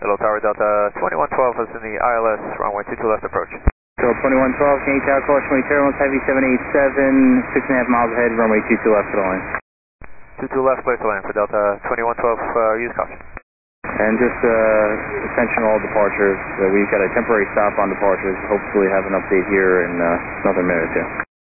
Hello, Tower Delta 2112 is in the ILS, runway 22 left approach. So 2112, Canadian Tower, call 20 Terminals, Heavy 787, 6.5 miles ahead, runway 22 left for the line. 22 left, place to land for Delta 2112, use caution. And just attention all departures. We've got a temporary stop on departures. Hopefully have an update here in another minute or two.